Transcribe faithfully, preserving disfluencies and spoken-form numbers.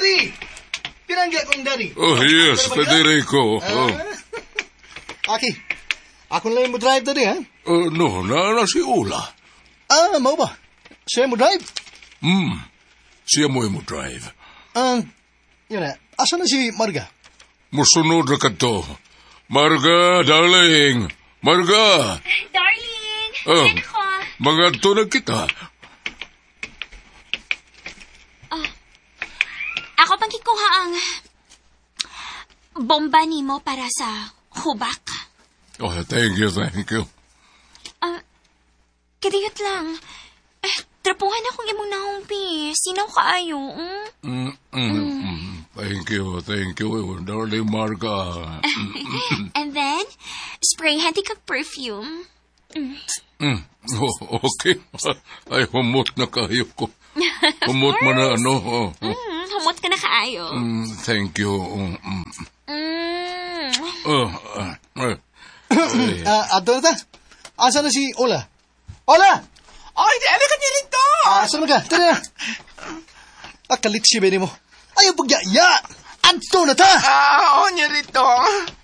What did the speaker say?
Daddy! Pinangga kong daddy. Oh, yes, Federico. Uh, Oh. Aki, ako lang mo drive daddy, ha? Uh, no, na, na si Ula. Ah, mau ba? Siya mo drive? Hmm, siya mo mo drive. Ah, yun na. Asa na si Marga? Musunod na ka to. Marga, darling. Marga. Darling, Oh, yan ako. mga to na kita. Ako pang kikuha ang bomba nimo para sa hubak. Oh, thank you, thank you. Uh, kadiyot lang. Eh, trapuhan akong imong nahumpi. Sinaw kaayo, mm? Mm, mm, mm. Thank you, thank you, darling Marga. And then, spray handy kag perfume. Mm. Mm. Oh, okay. Ay, humot na kayo ko. Humot mo na ano. Oh, oh. Mm, humot ka na kaayo. Mm, thank you. Mm, mm. Mm. Oh, uh, uh, Ah, ato na ta. Asa na si Ola? Ola! Ay, di ala ka niya linto! Ah, asa na ka? Tara na. Akalit si Benny mo. Ayaw pagyaya! Anto na ta! Ah, oo niya rito.